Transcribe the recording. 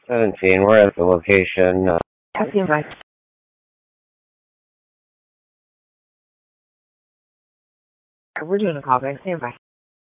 17, we're at the location. Standby. We're doing a callback. Standby.